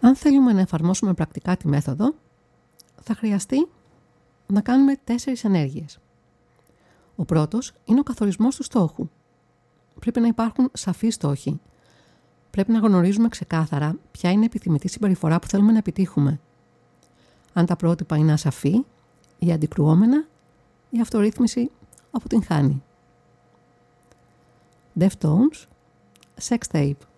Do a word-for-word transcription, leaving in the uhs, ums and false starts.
Αν θέλουμε να εφαρμόσουμε πρακτικά τη μέθοδο, θα χρειαστεί να κάνουμε τέσσερις ενέργειες. Ο πρώτος είναι ο καθορισμός του στόχου. Πρέπει να υπάρχουν σαφείς στόχοι. Πρέπει να γνωρίζουμε ξεκάθαρα ποια είναι η επιθυμητή συμπεριφορά που θέλουμε να επιτύχουμε. Αν τα πρότυπα είναι ασαφή ή αντικρουόμενα, η αυτορύθμιση αποτυγχάνει. Deftones, Sex Tape.